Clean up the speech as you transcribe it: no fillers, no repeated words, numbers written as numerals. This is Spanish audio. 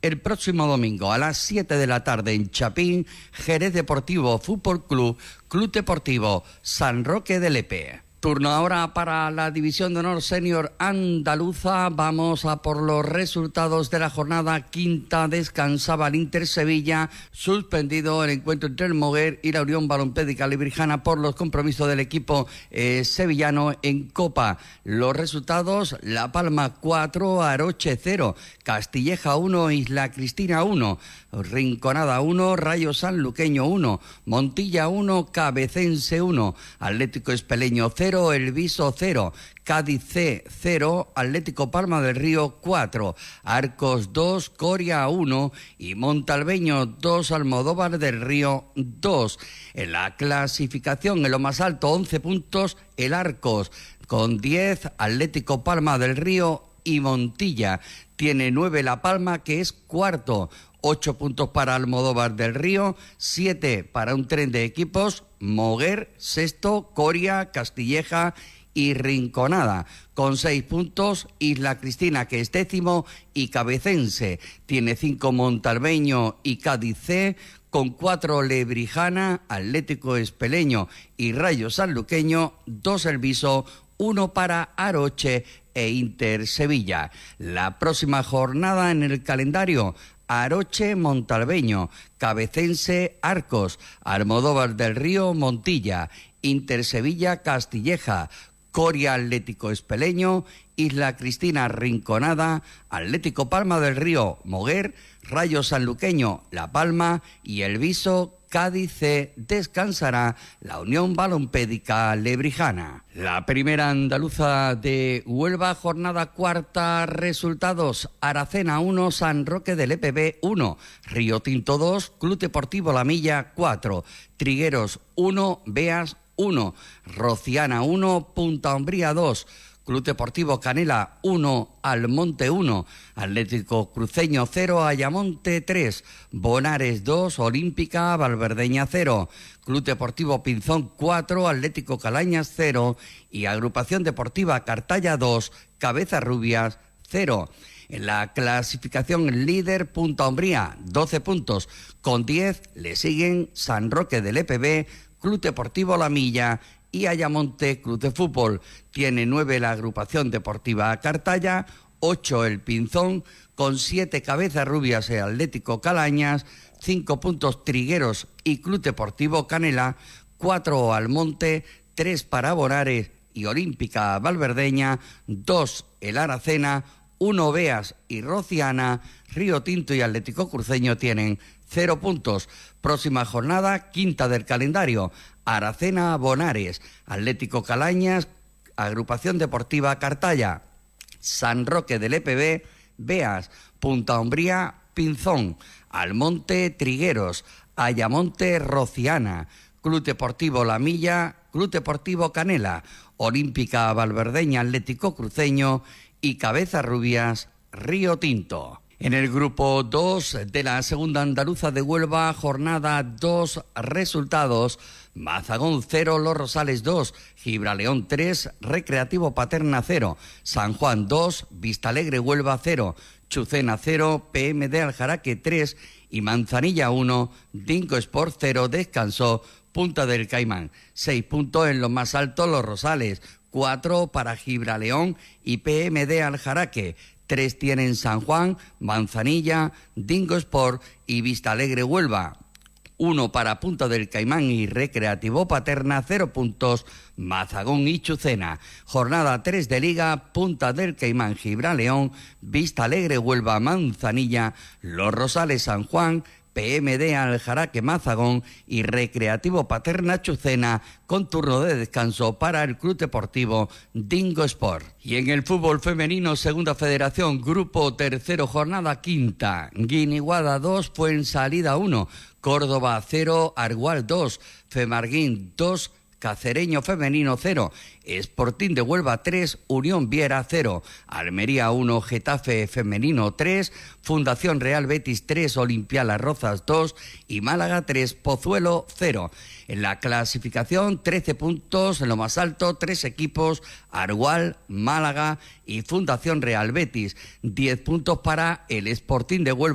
el próximo domingo a las 7 de la tarde en Chapín, Jerez Deportivo Fútbol Club, Club Deportivo San Roque de Lepe. Turno ahora para la División de Honor Senior Andaluza. Vamos a por los resultados de la jornada quinta. Descansaba el Inter Sevilla, suspendido el encuentro entre el Moguer y la Unión Balompédica Lebrijana por los compromisos del equipo sevillano en Copa. Los resultados: La Palma 4, Aroche 0, Castilleja 1, Isla Cristina 1, Rinconada 1, Rayo Sanluqueño 1, Montilla 1, Cabecense 1, Atlético Espeleño 0, El Viso 0, Cádiz C 0, Atlético Palma del Río 4, Arcos 2, Coria 1 y Montalbeño 2, Almodóvar del Río 2. En la clasificación, en lo más alto, 11 puntos, el Arcos con 10, Atlético Palma del Río y Montilla. Tiene 9 La Palma, que es cuarto. 8 puntos para Almodóvar del Río, 7 para un tren de equipos, Moguer, sexto, Coria, Castilleja y Rinconada. Con 6 puntos, Isla Cristina, que es décimo, y Cabecense. Tiene 5 Montalbeño y Cádiz C, con 4 Lebrijana, Atlético Espeleño y Rayo Sanluqueño, 2 El Viso, 1 para Aroche e Inter Sevilla. La próxima jornada en el calendario: Aroche Montalbeño, Cabecense Arcos, Almodóvar del Río Montilla, Inter Sevilla Castilleja, Coria Atlético Espeleño, Isla Cristina Rinconada, Atlético Palma del Río Moguer, Rayo Sanluqueño La Palma y El Viso Cádiz C. Descansará la Unión Balompédica Lebrijana. La primera andaluza de Huelva, jornada cuarta, resultados: Aracena 1, San Roque del EPB 1, Río Tinto 2, Club Deportivo La Milla 4, Trigueros 1, Beas 1, Rociana 1, Punta Umbría 2, Club Deportivo Canela 1, Almonte 1, Atlético Cruceño 0, Ayamonte 3, Bonares 2, Olímpica Valverdeña 0, Club Deportivo Pinzón 4, Atlético Calañas 0 y Agrupación Deportiva Cartaya 2, Cabezarrubias 0. En la clasificación, líder Punta Umbría, 12 puntos. Con 10 le siguen San Roque del EPB, Club Deportivo La Milla y Ayamonte Club de Fútbol. Tiene 9 la Agrupación Deportiva Cartaya, 8 el Pinzón, con 7 Cabezarrubias y Atlético Calañas, 5 puntos Trigueros y Club Deportivo Canela, 4 Almonte, 3 para Bonares y Olímpica Valverdeña, 2 el Aracena, 1 Beas y Rociana. Río Tinto y Atlético Cruceño tienen 0 puntos. Próxima jornada, quinta del calendario: Aracena Bonares, Atlético Calañas, Agrupación Deportiva Cartaya, San Roque del EPB, Beas, Punta Umbría, Pinzón, Almonte, Trigueros, Ayamonte, Rociana, Club Deportivo La Milla, Club Deportivo Canela, Olímpica Valverdeña, Atlético Cruceño y Cabezarrubias, Río Tinto. En el grupo 2 de la segunda andaluza de Huelva, jornada 2, resultados: Mazagón 0, Los Rosales 2, Gibraleón 3, Recreativo Paterna 0, San Juan 2, Vistalegre Huelva 0, Chucena 0, PMD Aljaraque 3 y Manzanilla 1, Dingo Sport 0, descansó Punta del Caimán. 6 puntos en los más altos, Los Rosales, 4 para Gibraleón y PMD Aljaraque. 3 tienen San Juan, Manzanilla, Dingo Sport y Vistalegre Huelva. 1 para Punta del Caimán y Recreativo Paterna, 0 puntos, Mazagón y Chucena. Jornada 3 de Liga: Punta del Caimán, Gibraleón, Vistalegre Huelva, Manzanilla, Los Rosales San Juan, PMD Aljaraque Mazagón y Recreativo Paterna Chucena, con turno de descanso para el Club Deportivo Dingo Sport. Y en el fútbol femenino, segunda federación, grupo tercero, jornada quinta: Guiniguada 2, Fuensalida 1, Córdoba 0, Argual 2, Femarguín 2, Cacereño Femenino 0, Sporting de Huelva 3, Unión Viera 0, Almería 1, Getafe Femenino 3, Fundación Real Betis 3, Olimpia Las Rozas 2 y Málaga 3, Pozuelo 0. En la clasificación, 13 puntos, en lo más alto, 3 equipos: Argual, Málaga y Fundación Real Betis. 10 puntos para el Sporting de Huelva.